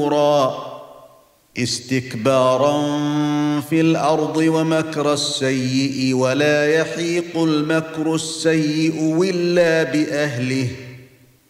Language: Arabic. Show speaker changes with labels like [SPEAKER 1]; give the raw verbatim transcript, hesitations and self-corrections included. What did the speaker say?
[SPEAKER 1] استكبارا في الارض ومكر السيئ ولا يحيق المكر السيئ الا باهله